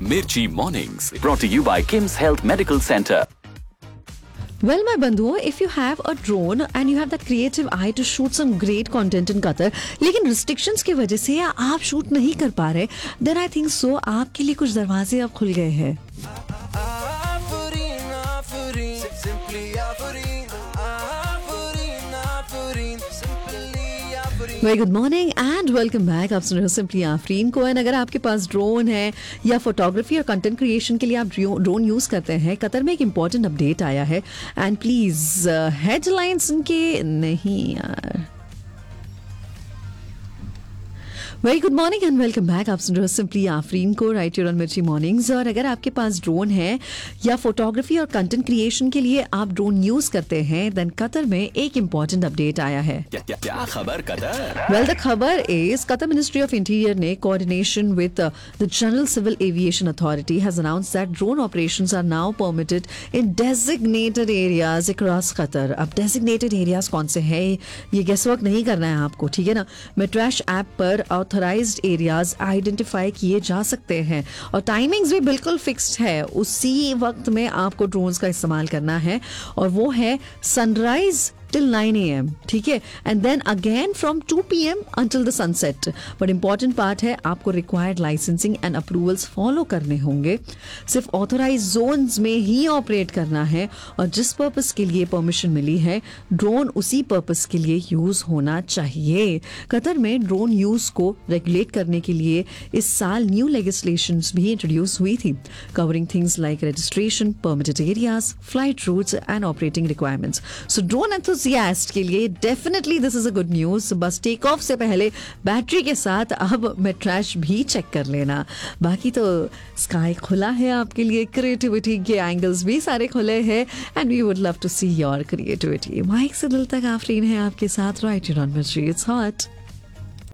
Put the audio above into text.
Mirchi Mornings, brought to you by Kim's Health Medical Center. Well, my bandhuo, if you have a drone and you have that creative eye to shoot some great content in Qatar, लेकिन restrictions की वजह से आप shoot नहीं कर पा रहे, then I think so आपके लिए कुछ दरवाजे अब खुल गए हैं. Very good morning and welcome back. आप सुन रहे हो सिंपली आफरीन को. एंड अगर आपके पास ड्रोन है या फोटोग्राफी और कंटेंट क्रिएशन के लिए आप ड्रोन यूज करते हैं, कतर में एक इंपॉर्टेंट अपडेट आया है. एंड प्लीज हेडलाइंस इनके नहीं यार. Very good morning and welcome back. आप सुन रहे हो सिंपली आफरीन को राइट हियर ऑन मिर्ची मॉर्निंग्स. और अगर आपके पास ड्रोन है या फोटोग्राफी और कंटेंट क्रिएशन के लिए आप ड्रोन यूज करते हैं, देन कतर में एक इंपॉर्टेंट अपडेट आया है. क्या खबर कतर? वेल, द खबर is Qatar ministry of interior ने coordination with the general civil aviation authority has announced that drone operations are now permitted in designated areas across Qatar. अब designated areas कौन से हैं, ये गेसवर्क नहीं करना है आपको, ठीक है ना. मेट्रैश ऐप पर ऑथराइज्ड एरियाज आइडेंटिफाई किए जा सकते हैं और टाइमिंग्स भी बिल्कुल फिक्स्ड है. उसी वक्त में आपको ड्रोन्स का इस्तेमाल करना है और वो है सनराइज till 9 a.m. ठीक है, and then again from 2 p.m. until the sunset. But important part है, आपको required licensing and approvals follow करने होंगे. सिर्फ ऑथोराइज जोन्स में ही ऑपरेट करना है और जिस पर्पस के लिए परमिशन मिली है, ड्रोन उसी पर्पस के लिए यूज होना चाहिए. कतर में ड्रोन यूज को रेगुलेट करने के लिए इस साल न्यू लेजिस्लेशंस भी इंट्रोड्यूस हुई थी, covering things like registration, permitted areas, flight roots and operating requirements. So drone enthusiast के लिए definitely this is a good news. बस टेक ऑफ से पहले बैटरी के साथ अब मेट्रैश भी चेक कर लेना. बाकी तो स्काई खुला है आपके लिए, क्रिएटिविटी के एंगल्स भी सारे खुले हैं and we would love to see your creativity. Mic से दिल तक आफरीन है आपके साथ राइट ऑन मिर्ची. It's hot.